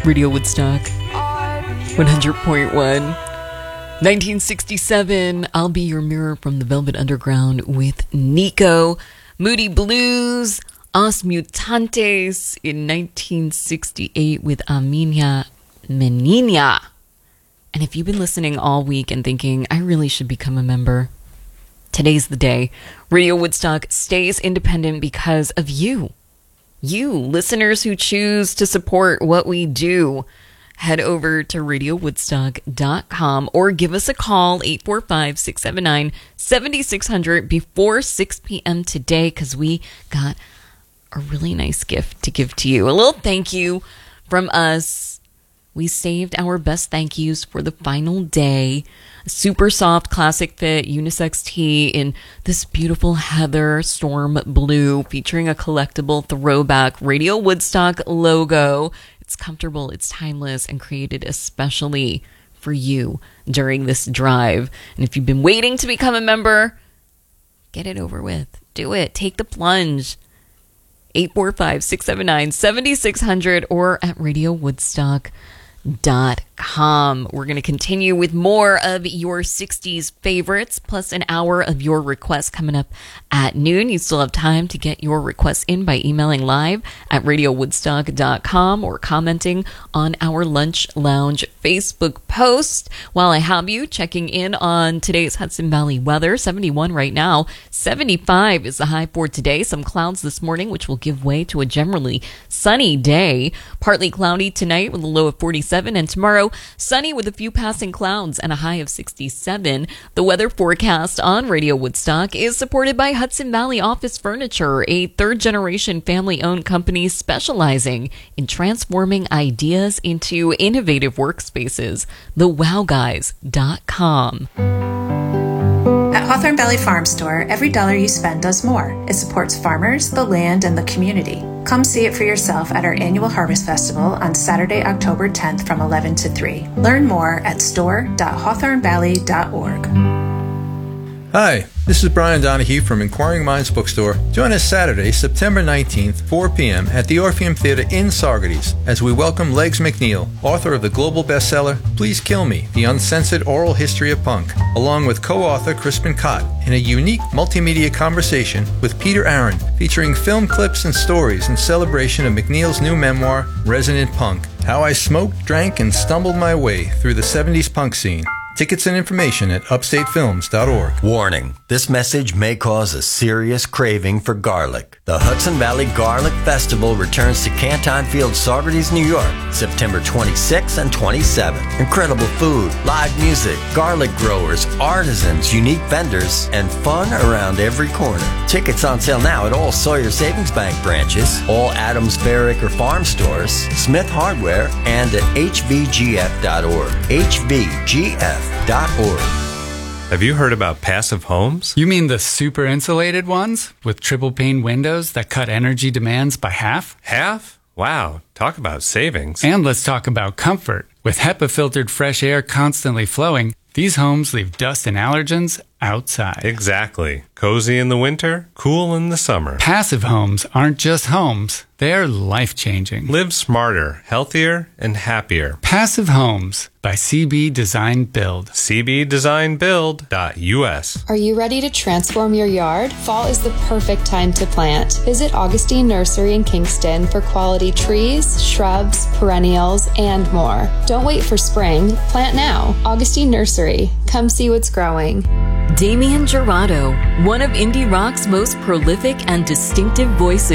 Radio Woodstock 100.1. 1967, I'll Be Your Mirror from the Velvet Underground with Nico. Moody Blues, Os Mutantes in 1968 with Aminia Menina. And if you've been listening all week and thinking, I really should become a member, today's the day. Radio Woodstock stays independent because of you. You, listeners who choose to support what we do. Head over to radiowoodstock.com or give us a call, 845-679-7600 before 6 p.m. today, because we got a really nice gift to give to you. A little thank you from us. We saved our best thank yous for the final day. A super soft classic fit unisex tee in this beautiful heather storm blue featuring a collectible throwback Radio Woodstock logo. It's comfortable, it's timeless, and created especially for you during this drive. And if you've been waiting to become a member, get it over with. Do it. Take the plunge. 845-679-7600 or at radiowoodstock.com. We're going to continue with more of your 60s favorites, plus an hour of your requests coming up at noon. You still have time to get your requests in by emailing live at radiowoodstock.com or commenting on our Lunch Lounge Facebook post. While I have you checking in on today's Hudson Valley weather, 71 right now, 75 is the high for today. Some clouds this morning, which will give way to a generally sunny day. Partly cloudy tonight with a low of 47, and tomorrow sunny with a few passing clouds and a high of 67. The weather forecast on Radio Woodstock is supported by Hudson Valley Office Furniture, a third-generation family-owned company specializing in transforming ideas into innovative workspaces. TheWowGuys.com. At Hawthorne Valley Farm Store, every dollar you spend does more. It supports farmers, the land, and the community. Come see it for yourself at our annual Harvest Festival on Saturday, October 10th from 11 to 3. Learn more at store.hawthornevalley.org. Hi, this is Brian Donahue from Inquiring Minds Bookstore. Join us Saturday, September 19th, 4 p.m. at the Orpheum Theater in Saugerties as we welcome Legs McNeil, author of the global bestseller Please Kill Me, The Uncensored Oral History of Punk, along with co-author Crispin Cott in a unique multimedia conversation with Peter Aaron featuring film clips and stories in celebration of McNeil's new memoir, Resonant Punk, How I Smoked, Drank, and Stumbled My Way Through the 70s Punk Scene. Tickets and information at upstatefilms.org. Warning, this message may cause a serious craving for garlic. The Hudson Valley Garlic Festival returns to Canton Field, Saugerties, New York, September 26 and 27. Incredible food, live music, garlic growers, artisans, unique vendors, and fun around every corner. Tickets on sale now at all Sawyer Savings Bank branches, all Adams Fair Acre Farm stores, Smith Hardware, and at hvgf.org. hvgf.org. Have you heard about passive homes? You mean the super insulated ones with triple pane windows that cut energy demands by half? Half? Wow, talk about savings. And let's talk about comfort. With HEPA-filtered fresh air constantly flowing, these homes leave dust and allergens outside. Exactly. Cozy in the winter, cool in the summer. Passive homes aren't just homes. They're life-changing. Live smarter, healthier, and happier. Passive Homes by CB Design Build. cbdesignbuild.us. Are you ready to transform your yard? Fall is the perfect time to plant. Visit Augustine Nursery in Kingston for quality trees, shrubs, perennials, and more. Don't wait for spring. Plant now. Augustine Nursery. Come see what's growing. Damian Jurado, one of indie rock's most prolific and distinctive voices.